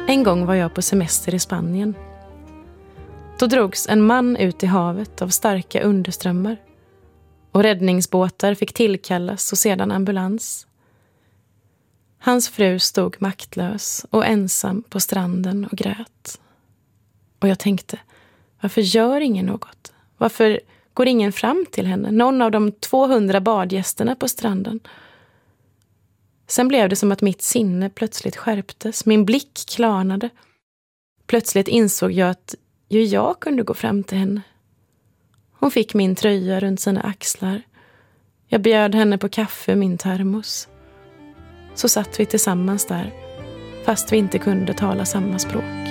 En gång var jag på semester i Spanien. Då drogs en man ut i havet av starka underströmmar. Och räddningsbåtar fick tillkallas och sedan ambulans. Hans fru stod maktlös och ensam på stranden och grät. Och jag tänkte, varför gör ingen något? Varför går ingen fram till henne? Någon av de 200 badgästerna på stranden. Sen blev det som att mitt sinne plötsligt skärptes. Min blick klarnade. Plötsligt insåg jag att ju jag kunde gå fram till henne. Hon fick min tröja runt sina axlar. Jag bjöd henne på kaffe, min termos. Så satt vi tillsammans där, fast vi inte kunde tala samma språk.